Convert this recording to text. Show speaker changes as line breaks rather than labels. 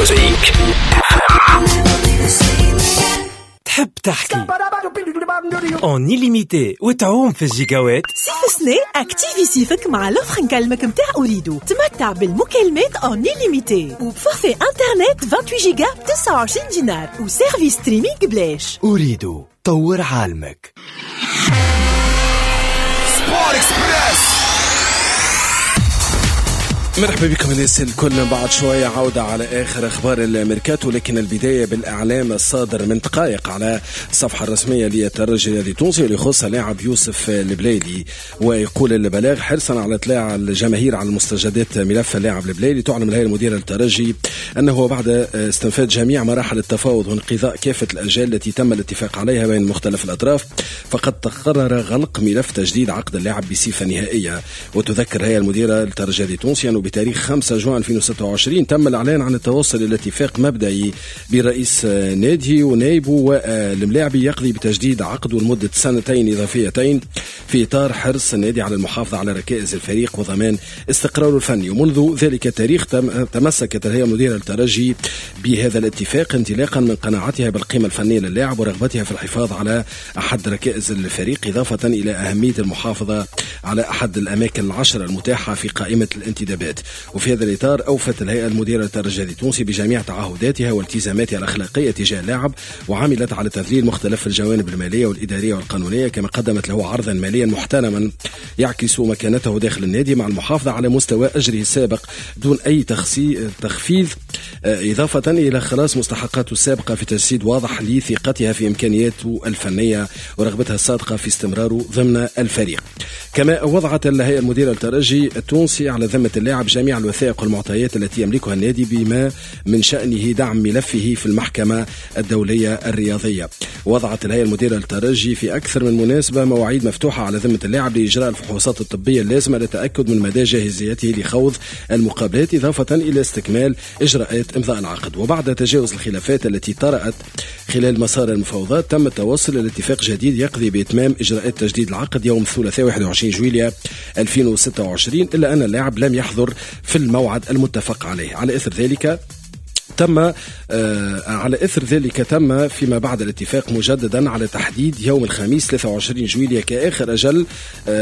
مزيك.
تحب تحكي اون إليميتي وتعوم في الجيجاوات؟
صيف سنة اكتيفي صيفك مع لوفر نكلمك متاع أوريدو. تمتع بالمكالمات اون إليميتي وبفورفي انترنت 28 جيجا ب 29 دينار وسيرفيس ستريمينغ بلاش.
أوريدو، طور عالمك.
سبورت اكسبريس.
مرحبا بكم الناس الكل. بعد شوية عودة على آخر أخبار الميركاتو، لكن البداية بالإعلام الصادر من دقائق على الصفحة الرسمية للترجي الرياضي التونسي اللي يخص اللاعب يوسف البليلي. ويقول البلاغ حرصا على اطلاع الجماهير على مستجدات ملف اللاعب البليلي. تعلم الهيئة المديرة للترجي أنه بعد استنفاد جميع مراحل التفاوض وانقضاء كافة الأجال التي تم الاتفاق عليها بين مختلف الأطراف، فقد تقرر غلق ملف تجديد عقد اللاعب بصفة نهائية. وتذكر الهيئة المديرة للترجي التونسي أنه بتاريخ 5 جوان 2026 تم الإعلان عن التوصل إلى اتفاق مبدئي برئيس نادي ونائبه والملاعبي يقضي بتجديد عقده لمدة 2 سنين إضافيتين في إطار حرص النادي على المحافظة على ركائز الفريق وضمان استقراره الفني. ومنذ ذلك التاريخ تمسكت الهيئة المديرة للترجي بهذا الاتفاق انطلاقا من قناعتها بالقيمة الفنية للاعب ورغبتها في الحفاظ على أحد ركائز الفريق، إضافة إلى أهمية المحافظة على أحد الأماكن 10 المتاحة في قائمة الانتدابات. وفي هذا الإطار أوفت الهيئة المديرة للترجي التونسي بجميع تعهداتها والتزاماتها الأخلاقية تجاه اللاعب، وعملت على تذليل مختلف الجوانب المالية والإدارية والقانونية، كما قدمت له عرضا ماليا محترما يعكس مكانته داخل النادي مع المحافظة على مستوى أجره السابق دون أي تخفيض، إضافة إلى خلاص مستحقاته السابقة في تجسيد واضح لثقتها في إمكانياته الفنية ورغبتها الصادقة في استمراره ضمن الفريق. كما وضعت الهيئة المديرة للترجي التونسي على ذمة اللاعب جميع الوثائق والمعطيات التي يملكها النادي بما من شأنه دعم ملفه في المحكمة الدولية الرياضية. وضعت الهيئة المديرة للترجي في أكثر من مناسبة مواعيد مفتوحة على ذمة اللاعب لإجراء الفحوصات الطبية اللازمة للتأكد من مدى جاهزيته لخوض المقابلات، إضافة إلى استكمال إجراءات إمضاء العقد. وبعد تجاوز الخلافات التي طرأت خلال مسار المفاوضات تم التوصل إلى اتفاق جديد يقضي بإتمام إجراءات تجديد العقد يوم الثلاثاء 21 جويلية 2026، إلا أن اللاعب لم يحضر في الموعد المتفق عليه. على إثر ذلك تم فيما بعد الاتفاق مجددا على تحديد يوم الخميس 23 جويلية كآخر أجل